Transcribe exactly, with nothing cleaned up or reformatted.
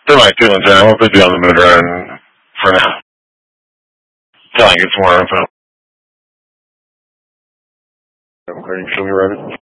For my feelings, I won't put you on the moon run for now. Till I get some more info. I'm recording. Show me, Robert.